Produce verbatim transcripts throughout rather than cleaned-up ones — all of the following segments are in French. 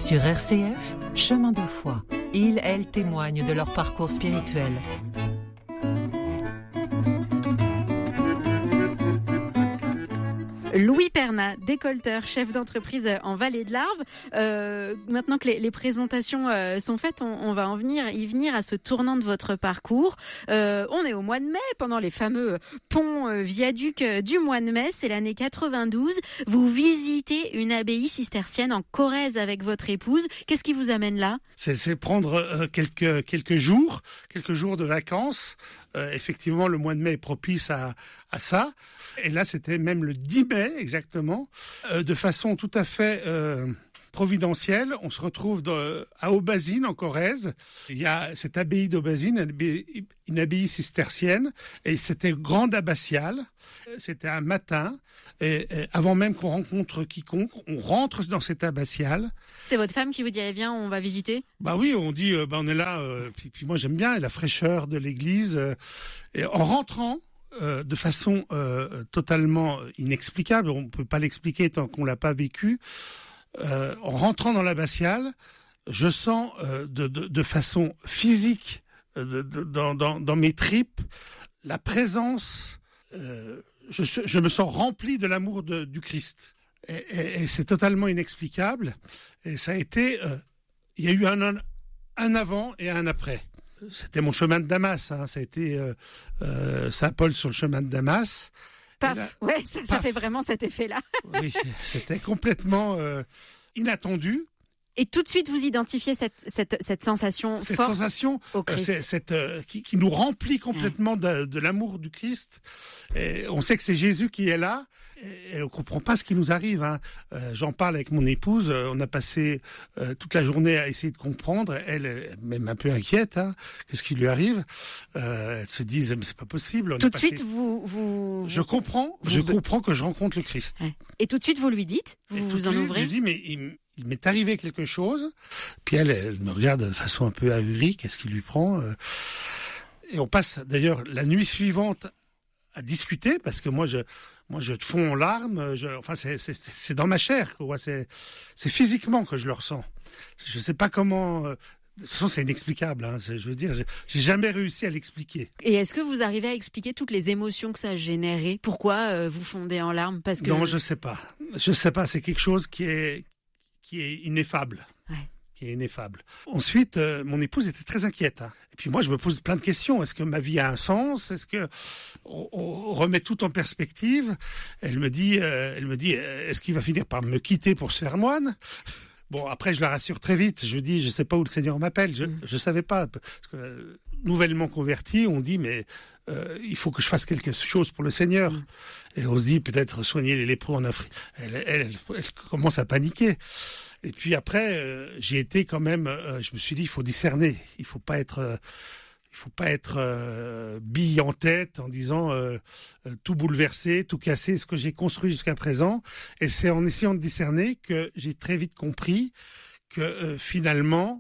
Sur R C F, Chemin de foi. Ils, elles témoignent de leur parcours spirituel. Louis Perna, décolleteur, chef d'entreprise en Vallée de l'Arve. Euh, maintenant que les, les présentations euh, sont faites, on, on va en venir, y venir à ce tournant de votre parcours. Euh, on est au mois de mai, pendant les fameux ponts euh, viaducs euh, du mois de mai. C'est l'année quatre-vingt-douze. Vous visitez une abbaye cistercienne en Corrèze avec votre épouse. Qu'est-ce qui vous amène là ? C'est, c'est prendre euh, quelques quelques jours, quelques jours de vacances. Euh, effectivement, le mois de mai est propice à, à ça. Et là, c'était même le dix mai, exactement. Euh, de façon tout à fait euh, providentielle, on se retrouve de, à Aubazine, en Corrèze. Il y a cette abbaye d'Aubazine, une abbaye, une abbaye cistercienne, et c'était grande abbatiale. C'était un matin, et, et avant même qu'on rencontre quiconque, on rentre dans cette abbatiale. C'est votre femme qui vous dirait, viens, on va visiter ? Bah oui, on dit, euh, bah on est là, euh, puis, puis moi j'aime bien la fraîcheur de l'église. Euh, et en rentrant, euh, de façon euh, totalement inexplicable, on peut pas l'expliquer tant qu'on l'a pas vécu, euh, en rentrant dans l'abbatiale, je sens euh, de, de, de façon physique, euh, de, de, dans, dans, dans mes tripes, la présence... Euh, je, je me sens rempli de l'amour de, du Christ. Et, et, et c'est totalement inexplicable. Et ça a été... Euh, il y a eu un, un, un avant et un après. C'était mon chemin de Damas. Hein. Ça a été euh, euh, Saint Paul sur le chemin de Damas. Paf, là, ouais, ça, paf. ça fait vraiment cet effet-là. Oui, c'était complètement euh, inattendu. Et tout de suite, vous identifiez cette, cette, cette sensation Cette forte sensation au euh, Christ. c'est, cette, euh, qui, qui nous remplit complètement de, de l'amour du Christ. Et on sait que c'est Jésus qui est là, et, et on comprend pas ce qui nous arrive. Hein. Euh, j'en parle avec mon épouse. euh, On a passé euh, toute la journée à essayer de comprendre. Elle est même un peu inquiète. Hein. Qu'est-ce qui lui arrive ? euh, Elle se dit mais c'est pas possible. On Tout a de passé... suite, vous, vous. Je comprends. vous- Je comprends que je rencontre le Christ. Ouais. Et tout de suite, vous lui dites, Et vous tout vous en de suite, ouvrez. Je dis mais il, il m'est arrivé quelque chose. Puis elle, elle me regarde de façon un peu ahurie. Qu'est-ce qui lui prend ? euh Et on passe d'ailleurs la nuit suivante à discuter parce que moi je moi je fonds en larmes. Je, enfin c'est c'est c'est dans ma chair quoi. C'est c'est physiquement que je le ressens. Je sais pas comment. euh, De toute façon, c'est inexplicable. Hein. Je veux dire, j'ai, j'ai jamais réussi à l'expliquer. Et est-ce que vous arrivez à expliquer toutes les émotions que ça a généré ? Pourquoi euh, vous fondez en larmes ? Parce que Non, je sais pas. Je sais pas. C'est quelque chose qui est qui est ineffable. Ouais. Qui est ineffable. Ensuite, euh, mon épouse était très inquiète. Hein. Et puis moi, je me pose plein de questions. Est-ce que ma vie a un sens ? Est-ce que on, on remet tout en perspective ? Elle me dit, euh, elle me dit, euh, est-ce qu'il va finir par me quitter pour se faire moine ? Bon, après, je la rassure très vite. Je lui dis, je sais pas où le Seigneur m'appelle. Je, Mm. je savais pas. Parce que, euh, nouvellement converti, on dit, mais euh, il faut que je fasse quelque chose pour le Seigneur. Mm. Et on se dit, peut-être soigner les lépreux en Afrique. Elle, elle, elle, elle commence à paniquer. Et puis après, euh, j'ai été quand même. Euh, je me suis dit, il faut discerner. Il faut pas être. Euh, il faut pas être euh, bille en tête en disant euh, euh, tout bouleverser, tout casser, ce que j'ai construit jusqu'à présent. Et c'est en essayant de discerner que j'ai très vite compris que euh, finalement,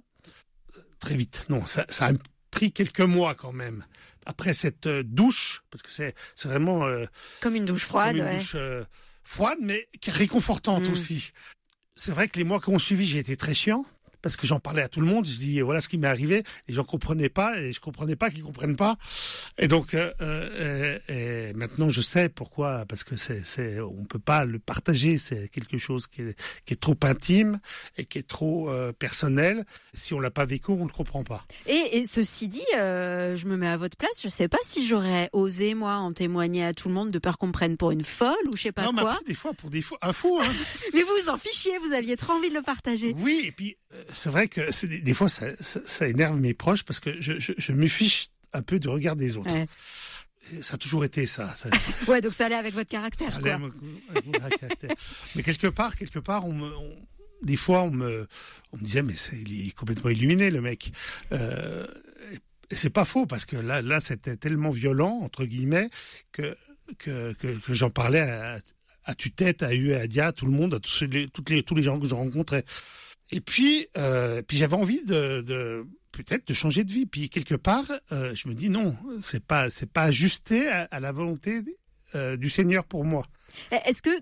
très vite, non, ça, ça a pris quelques mois quand même. Après cette euh, douche, parce que c'est, c'est vraiment euh, comme une douche froide. comme une ouais. douche euh, froide, mais qui est réconfortante Mm. aussi. C'est vrai que les mois qui ont suivi, j'ai été très chiant. Parce que j'en parlais à tout le monde, je dis voilà ce qui m'est arrivé, les gens comprenaient pas et je comprenais pas qu'ils comprennent pas. Et donc euh, euh, et maintenant je sais pourquoi, parce que c'est c'est on peut pas le partager, c'est quelque chose qui est qui est trop intime et qui est trop euh, personnel. Si on l'a pas vécu, on ne comprend pas. Et, et ceci dit, euh, je me mets à votre place. Je sais pas si j'aurais osé moi en témoigner à tout le monde de peur qu'on me prenne pour une folle ou je sais pas non, mais quoi. après, des fois pour des fous, un fou. Hein. Mais vous vous en fichiez, vous aviez trop envie de le partager. Oui, et puis euh, c'est vrai que c'est, des, des fois ça, ça, ça énerve mes proches parce que je, je, je me fiche un peu du regard des autres. Ouais. Et ça a toujours été ça. ça Ouais, donc ça allait avec votre caractère, ça quoi. allait avec mon- avec mon caractère. Mais quelque part, quelque part, on me, on- des fois, on me, on me disait, mais c'est, il est complètement illuminé, le mec. Euh, et c'est pas faux parce que là, là, c'était tellement violent entre guillemets que que que, que j'en parlais à, à tue-tête, à Hue, à Dia, à tout le monde, à tous les, toutes les, tous les gens que je rencontrais. Et puis, euh, puis j'avais envie de, de peut-être de changer de vie. Puis quelque part, euh, je me dis non, c'est pas, c'est pas ajusté à, à la volonté euh, du Seigneur pour moi. Est-ce que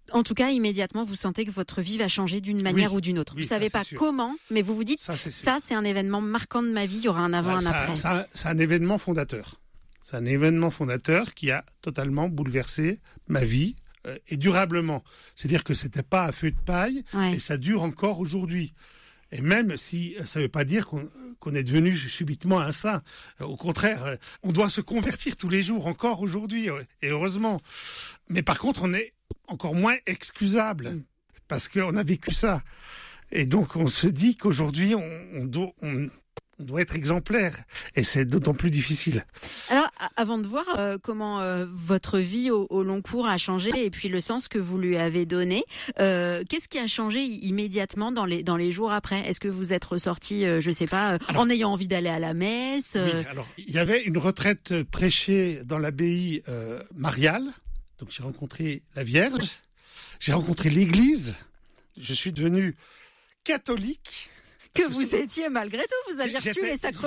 En tout cas, immédiatement, vous sentez que votre vie va changer d'une manière oui, ou d'une autre. Oui, vous savez pas sûr. comment, mais vous vous dites, ça c'est, ça, c'est un événement marquant de ma vie, il y aura un avant, bah, un ça, après. Ça, c'est un événement fondateur. C'est un événement fondateur qui a totalement bouleversé ma vie euh, et durablement. C'est-à-dire que c'était pas à feu de paille ouais. et ça dure encore aujourd'hui. Et même si ça ne veut pas dire qu'on, qu'on est devenu subitement un saint. Au contraire, on doit se convertir tous les jours, encore aujourd'hui, et heureusement. Mais par contre, on est encore moins excusable parce qu'on a vécu ça. Et donc, on se dit qu'aujourd'hui, on, on, doit, on, on doit être exemplaire. Et c'est d'autant plus difficile. Alors, avant de voir euh, comment euh, votre vie au, au long cours a changé et puis le sens que vous lui avez donné, euh, qu'est-ce qui a changé immédiatement dans les, dans les jours après ? Est-ce que vous êtes ressorti, euh, je ne sais pas, euh, alors, en ayant envie d'aller à la messe euh... Oui, alors, il y avait une retraite prêchée dans l'abbaye euh, mariale. Donc, j'ai rencontré la Vierge. J'ai rencontré l'Église. Je suis devenu catholique. Que vous étiez malgré tout, vous aviez reçu les sacrements